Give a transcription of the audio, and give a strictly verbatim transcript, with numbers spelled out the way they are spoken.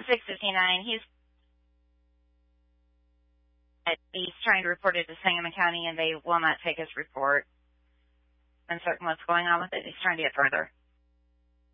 six fifty-nine. He's he's trying to report it to Sangamon County, and they will not take his report. Uncertain what's going on with it. He's trying to get further.